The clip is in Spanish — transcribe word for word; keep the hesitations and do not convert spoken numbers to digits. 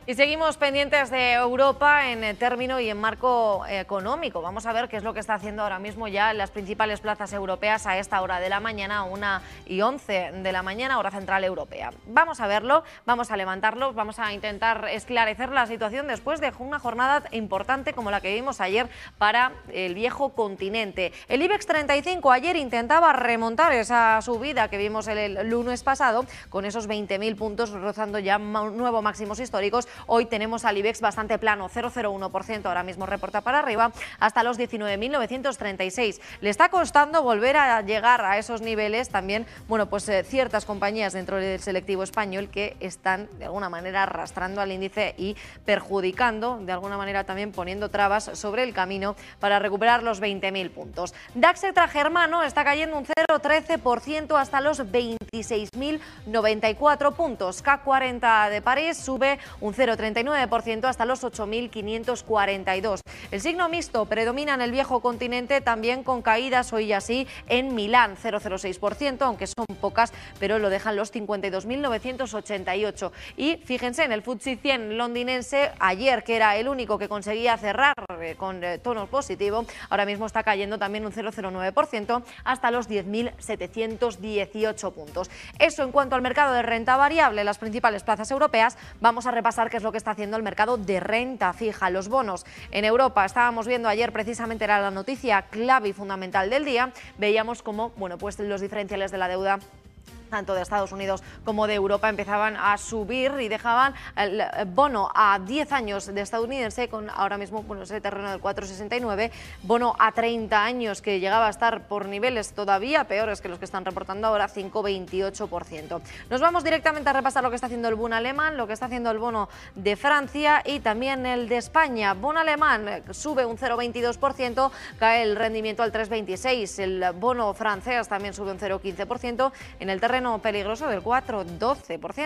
Y seguimos pendientes de Europa en término y en marco económico. Vamos a ver qué es lo que está haciendo ahora mismo ya en las principales plazas europeas a esta hora de la mañana, una y once de la mañana, hora central europea. Vamos a verlo, vamos a levantarlo, vamos a intentar esclarecer la situación después de una jornada importante como la que vimos ayer para el viejo continente. El IBEX treinta y cinco ayer intentaba remontar esa subida que vimos el lunes pasado con esos veinte mil puntos rozando ya nuevos máximos históricos. Hoy tenemos al IBEX bastante plano, cero coma cero uno por ciento, ahora mismo reporta para arriba hasta los diecinueve mil novecientos treinta y seis. Le está costando volver a llegar a esos niveles también, bueno, pues eh, ciertas compañías dentro del selectivo español que están de alguna manera arrastrando al índice y perjudicando, de alguna manera también poniendo trabas sobre el camino para recuperar los veinte mil puntos. DAX extragermano está cayendo un cero coma trece por ciento hasta los veintiséis mil noventa y cuatro puntos. C A C cuarenta de París sube un cero coma treinta y nueve por ciento hasta los ocho mil quinientos cuarenta y dos. El signo mixto predomina en el viejo continente, también con caídas hoy así en Milán, cero coma cero seis por ciento, aunque son pocas, pero lo dejan los cincuenta y dos mil novecientos ochenta y ocho. Y fíjense en el F T S E cien londinense, ayer que era el único que conseguía cerrar eh, con eh, tono positivo, ahora mismo está cayendo también un cero coma cero nueve por ciento hasta los diez mil setecientos dieciocho puntos. Eso en cuanto al mercado de renta variable en las principales plazas europeas. Vamos a repasar qué es lo que está haciendo el mercado de renta fija. Los bonos en Europa, estábamos viendo ayer, precisamente era la noticia clave y fundamental del día, veíamos cómo, bueno, pues los diferenciales de la deuda tanto de Estados Unidos como de Europa empezaban a subir y dejaban el bono a diez años de estadounidense con ahora mismo, bueno, ese terreno del cuatro coma sesenta y nueve, bono a treinta años que llegaba a estar por niveles todavía peores que los que están reportando ahora, cinco coma veintiocho por ciento. Nos vamos directamente a repasar lo que está haciendo el bono alemán, lo que está haciendo el bono de Francia y también el de España. Bono alemán sube un cero coma veintidós por ciento, cae el rendimiento al tres coma veintiséis, el bono francés también sube un cero coma quince por ciento, en el terreno peligroso del cuatro coma doce por ciento.